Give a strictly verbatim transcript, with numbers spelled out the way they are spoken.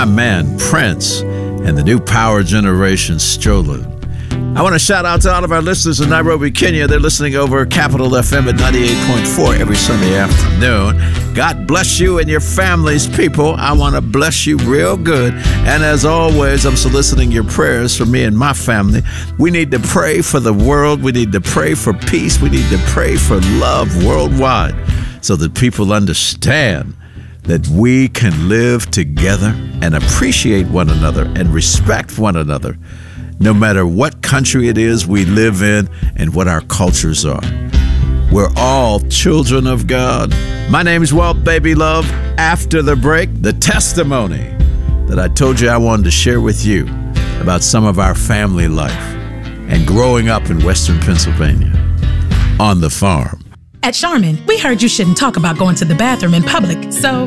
my man Prince, and the new power generation strolling. I want to shout out to all of our listeners in Nairobi, Kenya. They're listening over Capital F M at ninety-eight point four every Sunday afternoon. God bless you and your families, people. I want to bless you real good. And as always, I'm soliciting your prayers for me and my family. We need to pray for the world. We need to pray for peace. We need to pray for love worldwide so that people understand that we can live together and appreciate one another and respect one another, no matter what country it is we live in and what our cultures are. We're all children of God. My name is Walt Baby Love. After the break, the testimony that I told you I wanted to share with you about some of our family life and growing up in Western Pennsylvania on the farm. At Charmin, we heard you shouldn't talk about going to the bathroom in public, so